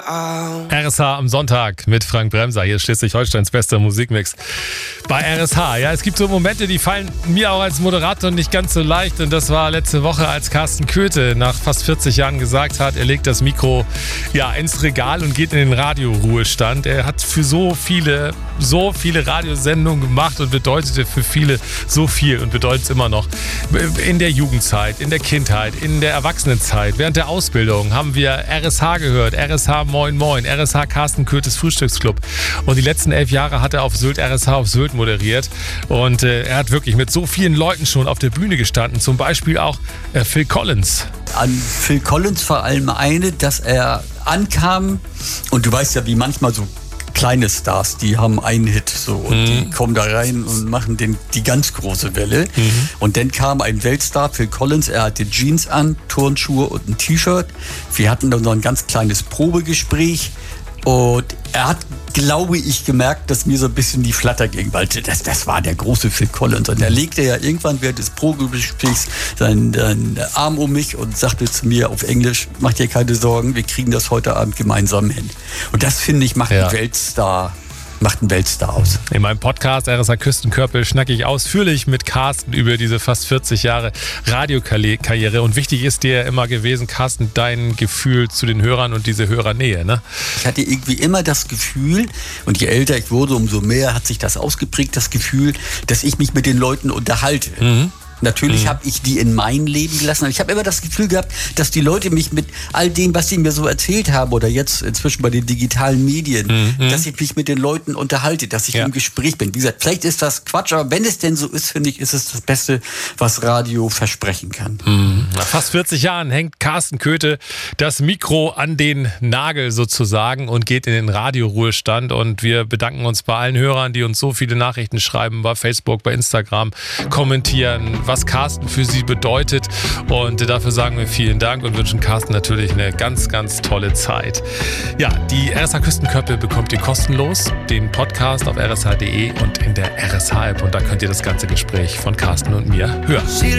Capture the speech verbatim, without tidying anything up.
R S H am Sonntag mit Frank Bremser. Hier ist Schleswig-Holsteins bester Musikmix bei R S H. Ja, es gibt so Momente, die fallen mir auch als Moderator nicht ganz so leicht. Und das war letzte Woche, als Carsten Köthe nach fast vierzig Jahren gesagt hat, er legt das Mikro ja, ins Regal und geht in den Radioruhestand. Er hat für so viele, so viele Radiosendungen gemacht und bedeutete für viele so viel und bedeutet es immer noch. In der Jugendzeit, in der Kindheit, in der Erwachsenenzeit, während der Ausbildung haben wir R S H gehört. R S H Moin Moin, R S H Carsten Köthes Frühstücksclub. Und die letzten elf Jahre hat er auf Sylt R S H auf Sylt moderiert. Und äh, er hat wirklich mit so vielen Leuten schon auf der Bühne gestanden. Zum Beispiel auch äh, Phil Collins. An Phil Collins vor allem eine, dass er ankam und du weißt ja, wie manchmal so kleine Stars, die haben einen Hit so und mhm. die kommen da rein und machen den, die ganz große Welle. Mhm. Und dann kam ein Weltstar, Phil Collins, er hatte Jeans an, Turnschuhe und ein T-Shirt. Wir hatten dann so ein ganz kleines Probegespräch und er hat, glaube ich, gemerkt, dass mir so ein bisschen die Flatter ging, weil das, das war der große Phil Collins. Und er legte ja irgendwann während des Probegesprächs seinen, seinen Arm um mich und sagte zu mir auf Englisch, mach dir keine Sorgen, wir kriegen das heute Abend gemeinsam hin. Und das, finde ich, macht ja. einen Weltstar. Macht einen Weltstar aus. In meinem Podcast R S H Küstenkörper schnacke ich ausführlich mit Carsten über diese fast vierzig Jahre Radiokarriere. Und wichtig ist dir immer gewesen, Carsten, dein Gefühl zu den Hörern und diese Hörernähe, ne? Ich hatte irgendwie immer das Gefühl, und je älter ich wurde, umso mehr hat sich das ausgeprägt, das Gefühl, dass ich mich mit den Leuten unterhalte. Mhm. Natürlich mhm. habe ich die in mein Leben gelassen. Aber ich habe immer das Gefühl gehabt, dass die Leute mich mit all dem, was sie mir so erzählt haben, oder jetzt inzwischen bei den digitalen Medien, mhm. dass ich mich mit den Leuten unterhalte, dass ich ja. im Gespräch bin. Wie gesagt, vielleicht ist das Quatsch, aber wenn es denn so ist, finde ich, ist es das Beste, was Radio versprechen kann. Mhm. Nach fast vierzig Jahren hängt Carsten Köthe das Mikro an den Nagel sozusagen und geht in den Radioruhestand. Und wir bedanken uns bei allen Hörern, die uns so viele Nachrichten schreiben, bei Facebook, bei Instagram, kommentieren, was Carsten für sie bedeutet. Und dafür sagen wir vielen Dank und wünschen Carsten natürlich eine ganz, ganz tolle Zeit. Ja, die R S H Küstenkörper bekommt ihr kostenlos, den Podcast auf r s h punkt d e und in der R S H App. Und da könnt ihr das ganze Gespräch von Carsten und mir hören.